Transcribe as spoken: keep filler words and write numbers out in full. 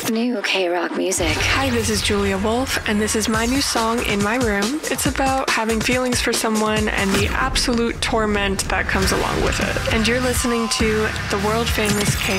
New K-Rock music. Hi, this is Julia Wolf, and this is my new song, In My Room. It's about having feelings for someone and the absolute torment that comes along with it. And you're listening to the world famous K